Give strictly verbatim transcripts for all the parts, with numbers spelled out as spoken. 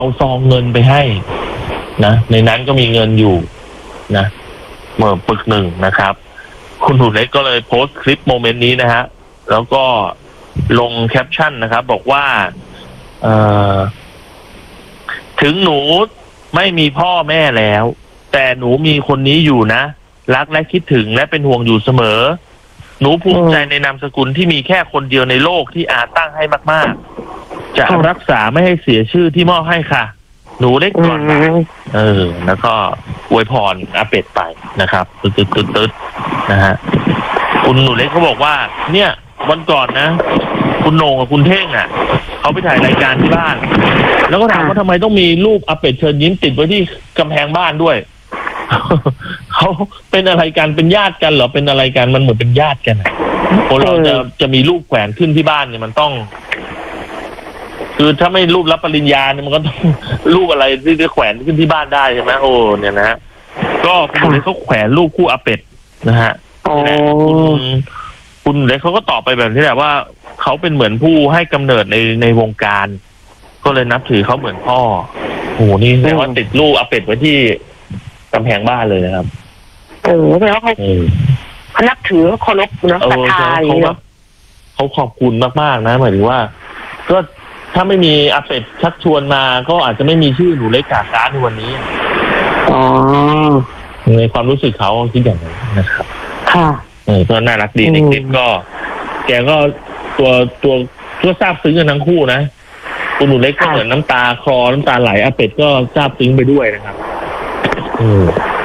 เอาซองเงินไปให้นะในนั้นก็มีเงินอยู่นะเมื่อปึกหนึ่งนะครับคุณหนูเล็กก็เลยโพสต์คลิปโมเมนต์นี้นะฮะแล้วก็ลงแคปชั่นนะครับบอกว่าเอ่อถึงหนูไม่มีพ่อแม่แล้วแต่หนูมีคนนี้อยู่นะรักและคิดถึงและเป็นห่วงอยู่เสมอหนูภูมิใจในนามสกุลที่มีแค่คนเดียวในโลกที่อาตั้งให้มากๆจะรักษาไม่ให้เสียชื่อที่มอบให้ค่ะหนูเล็กก่อนนะเออแล้วก็อวยพรอาเป็ดไปนะครับตึ๊ดตึ๊ดตึ๊ดตึ๊ดนะฮะคุณหนูเล็กเขาบอกว่าเนี่ยวันก่อนนะคุณโหน่งกับคุณเท่งอ่ะเขาไปถ่ายรายการที่บ้านแล้วก็ถามว่าทำไมต้องมีรูปอาเป็ดเชิญยิ้มติดไว้ที่กำแพงบ้านด้วย เขาเป็นอะไรกันเป็นญาติกันเหรอเป็นอะไรกันมันเหมือนเป็นญาติกันคนเราจะจะมีรูปแขวนขึ้นที่บ้านเนี่ยมันต้อง คือถ้าไม่รูปรับปริญญาเนี่ยมันก็ต้องรูปอะไรที่จะแขวนขึ้นที่บ้านได้ใช่ไหมโอ้เนี่ยนะฮะก็คุณเล็กเขาแขวนรูปคู่อาเป็ดนะฮะคุณคุณเล็กเขาก็ตอบไปแบบนี้แหละว่าเขาเป็นเหมือนผู้ให้กำเนิดในในวงการก็เลยนับถือเขาเหมือนพ่อโอ้โหนี่แปลว่าติดรูปอาเป็ดไว้ที่กำแพงบ้านเลยนะครับเออแปลว่าเขาเขานับถือเคารพเนาะศรัทธาเขาแบบเขาขอบคุณมากๆนะหมายถึงว่าก็ถ้าไม่มีอาเป็ดชักชวนมาก็อาจจะไม่มีชื่อหนูเล็กกาการในวันนี้อ๋อในความรู้สึกเขาคิดอย่างนั้นนะครับค่ะเออก็น่ารักดีในคลิปก็แกก็ตัวตัวตัวซาบซึ้งกันทั้งคู่นะคุณหนูเล็กก็เหมือนน้ำตาคลอน้ำตาไหลอาเป็ดก็ซาบซึ้งไปด้วยนะครับอืม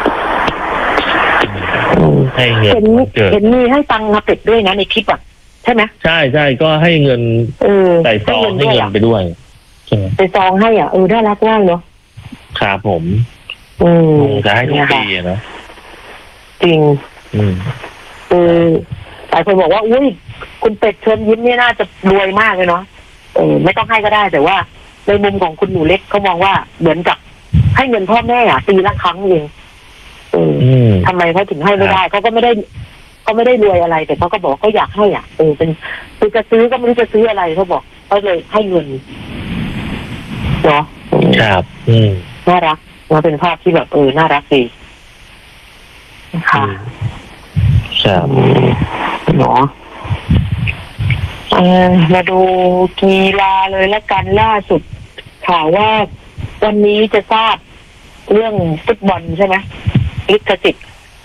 ให้เงินเห็นมีให้ตังค์อาเป็ดด้วยนะในคลิปอ่ะใช่ไหมใช่ใช่ก็ให้เงินใส่ซองให้เงินไปด้วยใช่ไหมใส่ซองให้อ่ะเออน่ารักมากเนาะครับผมอืมจะให้ทุกปีนะจริงอืมเออหลายคนบอกว่าอุ้ยคุณเป็ดเชิญยิ้มเนี่ยน่าจะรวยมากเลยเนาะเออไม่ต้องให้ก็ได้แต่ว่าในมุมของคุณหนูเล็กเขามองว่าเหมือนกับให้เงินพ่อแม่อ่ะปีละครั้งเองเออทำไมเขาถึงให้ไม่ได้เขาก็ไม่ได้เขาไม่ได้รวยอะไรแต่เขาก็บอกเขาอยากให้อ่ะเออเป็นคือจะซื้อก็ไม่รู้จะซื้ออะไรเขาบอกเขาเลยให้เงินเนาะครับอืมน่ารักว่าเป็นภาพที่แบบเออน่ารักดีค่ะครับเนาะเออมาดูกีฬาเลยละกันล่าสุดข่าวว่าวันนี้จะทราบเรื่องฟุตบอลใช่ไหมลิขสิทธิ์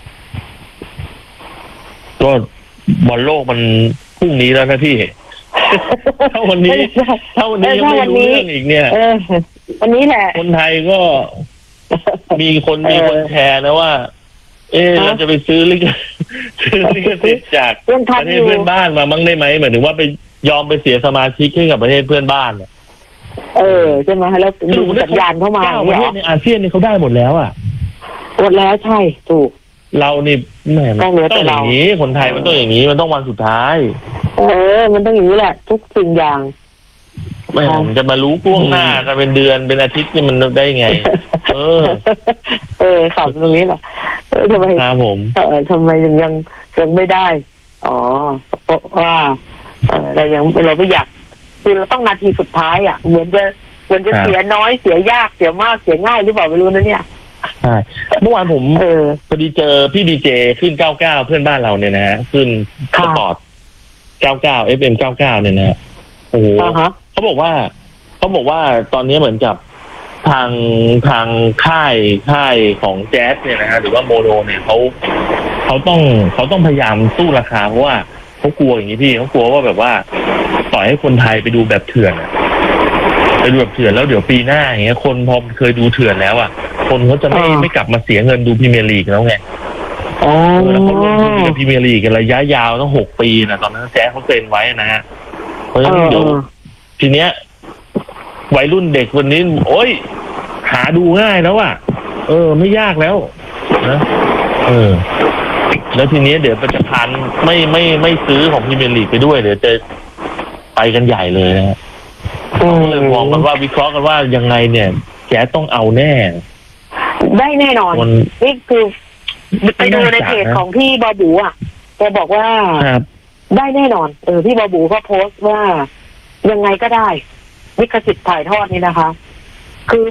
ก็บอลโลกมันพรุ่งนี้แล้วนะพี่ถ้าวันนี้ถ้าวันนี้ยังไม่รู้เรื่องอีกเนี่ยวันนี้แหละคนไทยก็มีคนมีคนแชร์นะว่าเออเราจะไปซื้อลิขซื้อลิขสิทธิ์จากประเทศเพื่อนบ้านมามั่งได้ไหมหมายถึงว่าไปยอมไปเสียสมาชิกให้กับประเทศเพื่อนบ้านเนี่ยเออใช่ไหมแล้วดูสัญญาณเข้ามาประเทศในอาเซียนนี่เขาได้หมดแล้วอ่ะหมดแล้วใช่ถูกเรานี่แหมต้องอย่างนี้คนไทยมันต้องอย่างนี้มันต้องวันสุดท้ายเออมันต้องอย่างนี้แหละทุกสิ่งอย่างไม่มันจะมารู้ล่วงหน้ากันเป็นเดือนเป็นอาทิตย์นี่มันได้ไงเออเออข่าวตรงนี้แหละเออทำไมครับผมเออทำไมยังยังยังไม่ได้อ๋อเพราะว่าเออเรายังเราไม่อยากคือเราต้องนาทีสุดท้ายอ่ะเหมือนจะเหมือนจะเสียน้อยเสียยากเสียมากเสียง่ายหรือเปล่าไม่รู้นะเนี่ยใช่เมื่อวานผมเออพอดีเจอพี่ดีเจขึ้นเก้าเก้าเพื่อนบ้านเราเนี่ยนะฮะขึ้นสปอร์ตเก้าเก้า เอฟ เอ็ม เก้าเก้าเนี่ยนะฮะโอ้โหเขาบอกว่าเขาบอกว่าตอนนี้เหมือนกับทางทางค่ายค่ายของแจ๊สเนี่ยนะฮะหรือว่าโมโนเนี่ยเขาเขาต้องเขาต้องพยายามสู้ราคาเพราะว่าเขากลัวอย่างนี้พี่เขากลัวว่าแบบว่าปล่อยให้คนไทยไปดูแบบเถื่อนไปดูแบบเถื่อนแล้วเดี๋ยวปีหน้าอย่างเงี้ยคนพอเคยดูเถื่อนแล้วอ่ะคนเขาจะไม่ไม่กลับมาเสียเงินดูพรีเมียร์ลีกแล้วไงอ๋อแล้วเขาลงทุนกับพรีเมียร์ลีกกันระยะยาวตั้งหกปีนะตอนนั้นแจ๊สเขาเซ็นไว้นะฮะเพราะฉะนั้นเดี๋ยวทีเนี้ยวัยรุ่นเด็กวันนี้โอ้ยหาดูง่ายแล้วอ่ะเออไม่ยากแล้วนะเออแล้วทีนี้เดี๋ยวจะพันไม่ไม่ไม่ซื้อของพรีเมียร์ลีกไปด้วยเดี๋ยวจะไปกันใหญ่เลยนะฮะก็เลยมองกันว่าวิเคราะห์กันว่ายังไงเนี่ยแจ๊สต้องเอาแน่ได้แน่นอนนี่คือไปดูในเพจของพี่บอบูอ่ะแกบอกว่าได้แน่นอนเออพี่บอบูก็โพสต์ว่ายังไงก็ได้ลิขสิทธิ์ถ่ายทอดนี่นะคะ